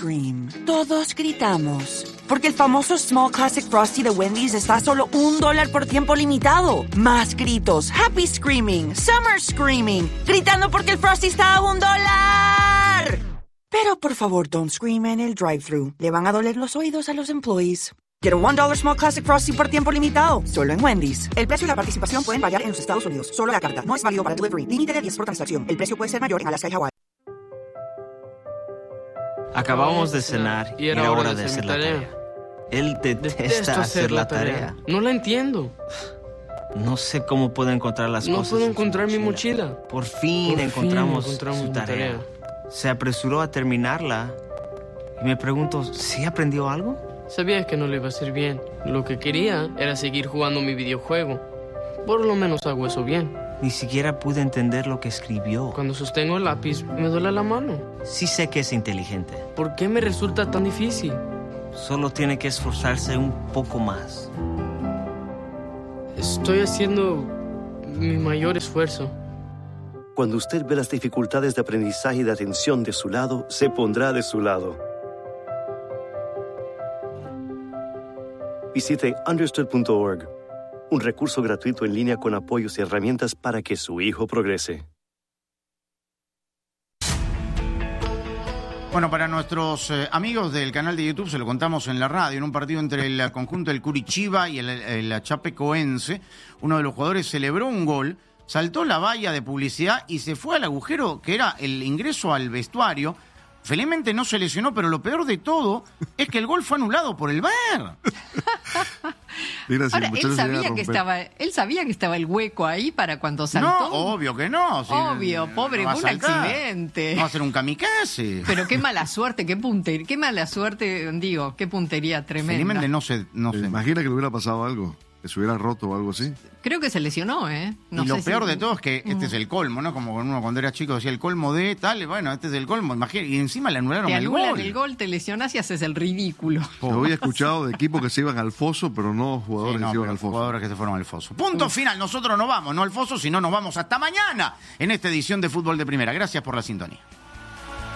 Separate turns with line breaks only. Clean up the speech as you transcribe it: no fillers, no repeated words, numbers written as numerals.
scream. Todos gritamos. Porque el famoso Small Classic Frosty de Wendy's está a solo $1 por tiempo limitado. Más gritos. Happy Screaming. Summer Screaming. Gritando porque el Frosty está a $1. Pero por favor, don't scream en el drive-thru. Le van a doler los oídos a los employees. Get a $1 Small Classic Frosty por tiempo limitado. Solo en Wendy's. El precio y la participación pueden variar en los Estados Unidos. Solo la carta. No es válido para delivery. Límite de 10 por transacción. El precio puede ser mayor en Alaska y Hawái.
Acabamos de cenar y era hora de hacer la tarea. Él detesta hacer la tarea.
No la entiendo.
No sé cómo puedo encontrar las cosas.
No puedo encontrar mi mochila.
Por fin encontramos su tarea. Se apresuró a terminarla y me pregunto, ¿sí aprendió algo?
Sabía que no le iba a hacer bien. Lo que quería era seguir jugando mi videojuego. Por lo menos hago eso bien.
Ni siquiera pude entender lo que escribió.
Cuando sostengo el lápiz, me duele la mano.
Sí sé que es inteligente.
¿Por qué me resulta tan difícil?
Solo tiene que esforzarse un poco más.
Estoy haciendo mi mayor esfuerzo.
Cuando usted ve las dificultades de aprendizaje y de atención de su lado, se pondrá de su lado. Visite understood.org, un recurso gratuito en línea con apoyos y herramientas para que su hijo progrese.
Bueno, para nuestros amigos del canal de YouTube, se lo contamos en la radio, en un partido entre el conjunto del Curitiba y el Chapecoense, uno de los jugadores celebró un gol, saltó la valla de publicidad y se fue al agujero que era el ingreso al vestuario. Felizmente no se lesionó, pero lo peor de todo es que el gol fue anulado por el VAR.
Mira,
ahora, él sabía que estaba el hueco ahí para cuando saltó.
No, obvio que no.
Obvio, pobre, fue un accidente.
No va a ser un kamikaze.
Pero qué mala suerte, qué puntería tremenda.
Felizmente no se...
Imagina que le hubiera pasado algo, que se hubiera roto o algo así.
Creo que se lesionó, ¿eh?
No, y lo peor de todo es que este es el colmo, ¿no? Como uno cuando era chico decía el colmo de tal, bueno, este es el colmo, imagínate, y encima le anularon el gol. Te anulan
el gol, te lesionás y haces el ridículo.
Yo había escuchado de equipos que se iban al foso, pero no jugadores que se iban al foso.
Jugadores que se fueron al foso. Punto final, nosotros no vamos, no al foso, sino nos vamos hasta mañana en esta edición de Fútbol de Primera. Gracias por la sintonía.